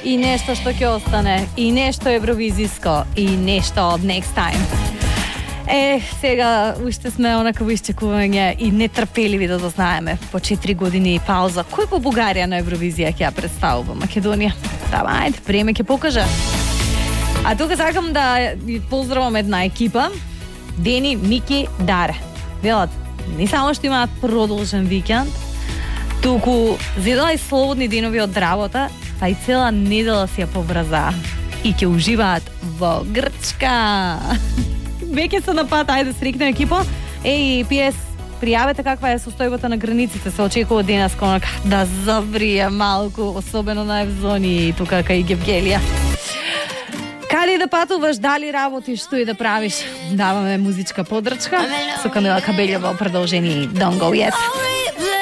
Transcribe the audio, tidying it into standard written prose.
и нешто што ќе остане, и нешто евровизиско, и нешто од Next Time. Сега уште сме онака во исчекување и нетрпеливи да знаеме по 4 години пауза кој по Бугарија на Евровизија ќе ја представува Македонија. Ајде, време ќе покаже. А тука сакам да поздравам една екипа, Дени, Мики, Даре. Велат, не само што имаат продолжен викенд, туку зедала и слободни денови од работа, па и цела недела си ја поврзаа и ќе уживаат во Грчка. Веќе се на пат, ајде срекнем екипа. PS, пријавете каква е состојбата на границите, се очекува денес онака да забрие малку, особено на Евзони и тука кај Гевгелија. Каде да патуваш, дали работиш, што и да правиш, даваме музичка подрчка со Камила Кабелјова продолжени Don't Go Yet.